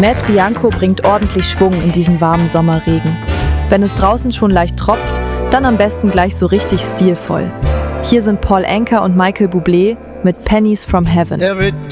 Matt Bianco bringt ordentlich Schwung in diesen warmen Sommerregen. Wenn es draußen schon leicht tropft, dann am besten gleich so richtig stilvoll. Hier sind Paul Anka und Michael Bublé mit Pennies from Heaven. Every